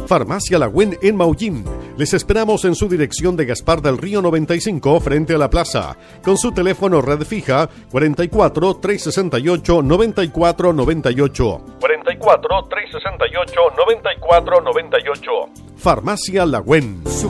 Farmacia Lagüen en Maullín. Les esperamos en su dirección de Gaspar del Río 95 frente a la plaza, con su teléfono red fija 44 368 94 98. 44 368 94 98. Farmacia Lagüen.